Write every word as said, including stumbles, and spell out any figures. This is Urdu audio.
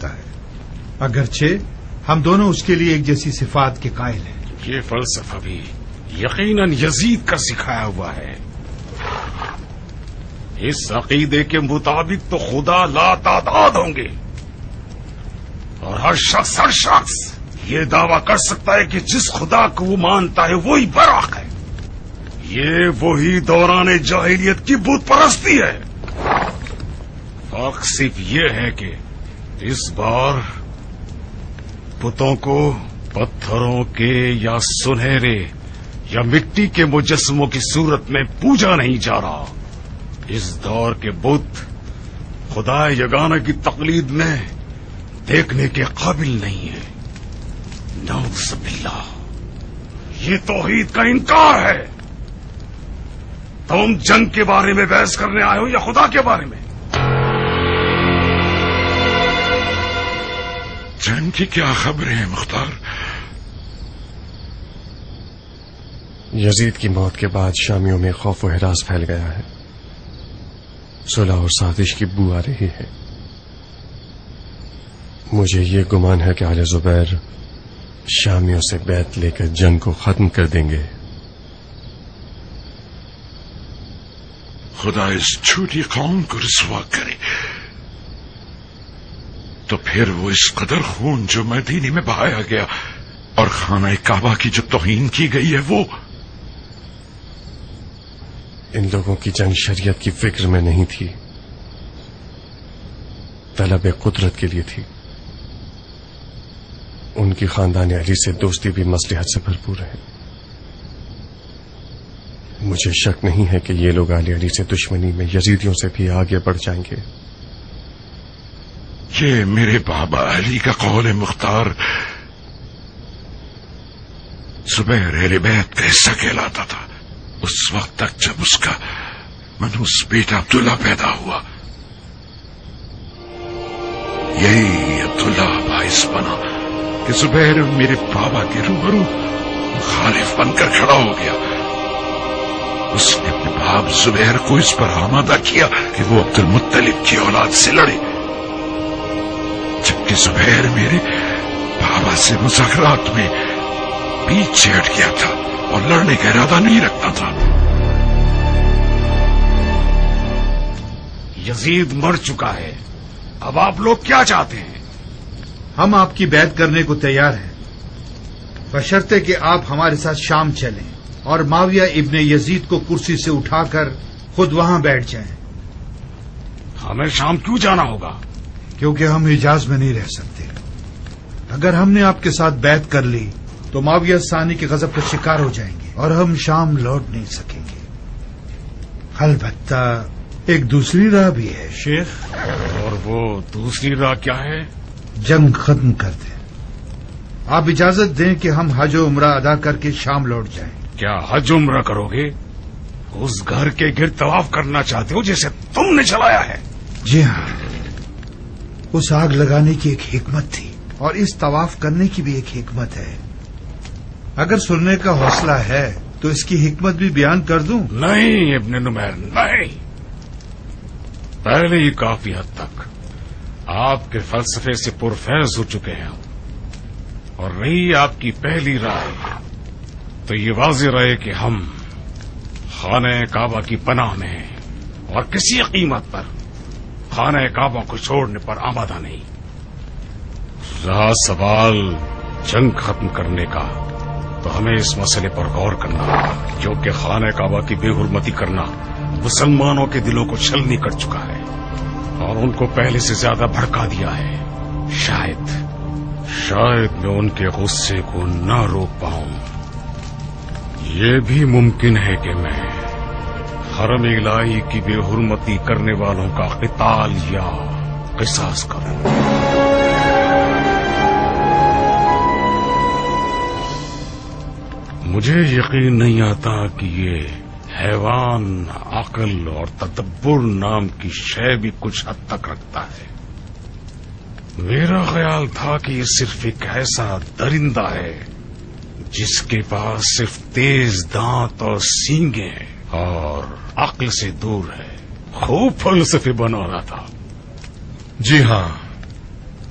سکتا ہے، اگرچہ ہم دونوں اس کے لیے ایک جیسی صفات کے قائل ہیں۔ یہ فلسفہ بھی یقیناً یزید کا سکھایا ہوا ہے۔ اس عقیدے کے مطابق تو خدا لا تعداد ہوں گے، اور ہر شخص ہر شخص یہ دعویٰ کر سکتا ہے کہ جس خدا کو وہ مانتا ہے وہی برحق ہے۔ یہ وہی دوران جاہلیت کی بت پرستی ہے۔ فرق صرف یہ ہے کہ اس بار بتوں کو پتھروں کے یا سنہرے یا مٹی کے مجسموں کی صورت میں پوجا نہیں جا رہا۔ اس دور کے بت خدا یگانہ کی تقلید میں دیکھنے کے قابل نہیں ہے۔ نعوذ باللہ، یہ توحید کا انکار ہے۔ تم جنگ کے بارے میں بحث کرنے آئے ہو یا خدا کے بارے میں؟ جنگ کی کیا خبریں ہیں مختار؟ یزید کی موت کے بعد شامیوں میں خوف و ہراس پھیل گیا ہے، صلح اور سازش کی بو آ رہی ہے۔ مجھے یہ گمان ہے کہ آل زبیر شامیوں سے بیعت لے کر جنگ کو ختم کر دیں گے۔ خدا اس چھوٹی قوم کو رسوا کرے، تو پھر وہ اس قدر خون جو مدینے میں بہایا گیا اور خانہ کعبہ کی جو توہین کی گئی ہے وہ ان لوگوں کی جنگ شریعت کی فکر میں نہیں تھی، طلب قدرت کے لیے تھی۔ ان کی خاندان علی سے دوستی بھی مصلحت سے بھرپور ہے۔ مجھے شک نہیں ہے کہ یہ لوگ آل علی سے دشمنی میں یزیدیوں سے بھی آگے بڑھ جائیں گے۔ یہ میرے بابا علی کا قول ہے مختار۔ زبیر اہل بیت کا حصہ کہلاتا تھا اس وقت تک جب اس کا منوس بیٹا عبداللہ پیدا ہوا۔ یہی عبداللہ باعث بنا کہ زبیر میرے بابا کے روبرو مخالف بن کر کھڑا ہو گیا۔ اس نے اپنے باپ زبیر کو اس پر آمادہ کیا کہ وہ عبد المطلب کی اولاد سے لڑے، جبکہ زبیر میرے بابا سے مذاکرات میں پیچھے ہٹ گیا تھا اور لڑنے کا ارادہ نہیں رکھتا تھا۔ یزید مر چکا ہے، اب آپ لوگ کیا چاہتے ہیں؟ ہم آپ کی بیعت کرنے کو تیار ہیں، بشرطے کہ آپ ہمارے ساتھ شام چلیں اور معاویہ ابن یزید کو کرسی سے اٹھا کر خود وہاں بیٹھ جائیں۔ ہمیں شام کیوں جانا ہوگا؟ کیونکہ ہم حجاز میں نہیں رہ سکتے۔ اگر ہم نے آپ کے ساتھ بیعت کر لی تو معاویہ ثانی کے غضب کا شکار ہو جائیں گے اور ہم شام لوٹ نہیں سکیں گے۔ البتہ ایک دوسری راہ بھی ہے شیخ۔ اور وہ دوسری راہ کیا ہے؟ جنگ ختم کر دیں۔ آپ اجازت دیں کہ ہم حج و عمرہ ادا کر کے شام لوٹ جائیں۔ کیا حج عمرہ کرو گے؟ اس گھر کے گرد طواف کرنا چاہتے ہو جسے تم نے چلایا ہے؟ جی ہاں، اس آگ لگانے کی ایک حکمت تھی اور اس طواف کرنے کی بھی ایک حکمت ہے۔ اگر سننے کا حوصلہ ہے تو اس کی حکمت بھی بیان کر دوں؟ نہیں ابن نمیر، نہیں۔ پہلے ہی کافی حد تک آپ کے فلسفے سے پرفیض ہو چکے ہیں، اور رہی آپ کی پہلی رائے تو یہ واضح رہے کہ ہم خانہ کعبہ کی پناہ میں ہیں اور کسی قیمت پر خانہ کعبہ کو چھوڑنے پر آمادہ نہیں۔ رہا سوال جنگ ختم کرنے کا تو ہمیں اس مسئلے پر غور کرنا ہوگا، کیونکہ خانہ کعبہ کی بے حرمتی کرنا مسلمانوں کے دلوں کو چھلنی کر چکا ہے اور ان کو پہلے سے زیادہ بھڑکا دیا ہے۔ شاید شاید میں ان کے غصے کو نہ روک پاؤں۔ یہ بھی ممکن ہے کہ میں حرم الہی کی بے حرمتی کرنے والوں کا قتال یا قصاص کروں۔ مجھے یقین نہیں آتا کہ یہ حیوان عقل اور تدبر نام کی شے بھی کچھ حد تک رکھتا ہے۔ میرا خیال تھا کہ یہ صرف ایک ایسا درندہ ہے جس کے پاس صرف تیز دانت اور سینگیں ہیں اور عقل سے دور ہے۔ خوب فلسفے بنا رہا تھا۔ جی ہاں،